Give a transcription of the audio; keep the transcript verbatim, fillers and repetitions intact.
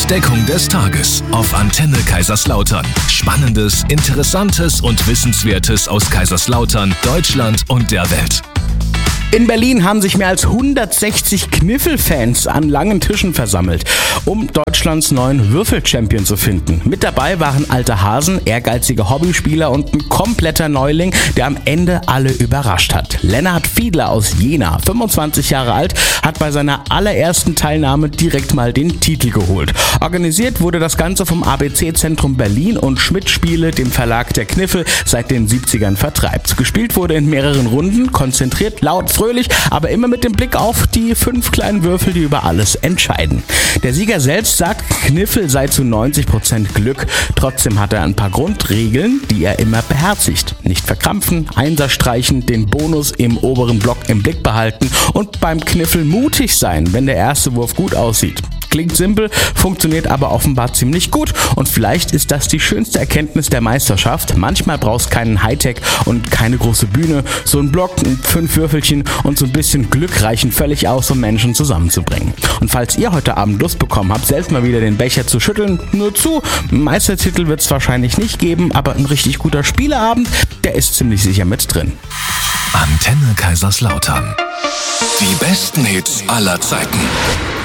Entdeckung des Tages auf Antenne Kaiserslautern. Spannendes, Interessantes und Wissenswertes aus Kaiserslautern, Deutschland und der Welt. In Berlin haben sich mehr als hundertsechzig Kniffelfans an langen Tischen versammelt, um Deutschlands neuen Würfel-Champion zu finden. Mit dabei waren alte Hasen, ehrgeizige Hobbyspieler und ein kompletter Neuling, der am Ende alle überrascht hat. Lennart Fiedler aus Jena, fünfundzwanzig Jahre alt, hat bei seiner allerersten Teilnahme direkt mal den Titel geholt. Organisiert wurde das Ganze vom A B C-Zentrum Berlin und Schmidt Spiele, dem Verlag der Kniffel, seit den siebzigern vertreibt. Gespielt wurde in mehreren Runden, konzentriert, laut, fröhlich, aber immer mit dem Blick auf die fünf kleinen Würfel, die über alles entscheiden. Der Sieger selbst sagt, Kniffel sei zu neunzig Prozent Glück. Trotzdem hat er ein paar Grundregeln, die er immer beherzigt. Nicht verkrampfen, Einser streichen, den Bonus im oberen Block im Blick behalten und beim Kniffel mutig sein, wenn der erste Wurf gut aussieht. Klingt simpel, funktioniert aber offenbar ziemlich gut und vielleicht ist das die schönste Erkenntnis der Meisterschaft. Manchmal brauchst du keinen Hightech und keine große Bühne. So ein Block, fünf Würfelchen und so ein bisschen Glück reichen völlig aus, um Menschen zusammenzubringen. Und falls ihr heute Abend Lust bekommen habt, selbst mal wieder den Becher zu schütteln, nur zu. Meistertitel wird es wahrscheinlich nicht geben, aber ein richtig guter Spieleabend, der ist ziemlich sicher mit drin. Antenne Kaiserslautern. Die besten Hits aller Zeiten.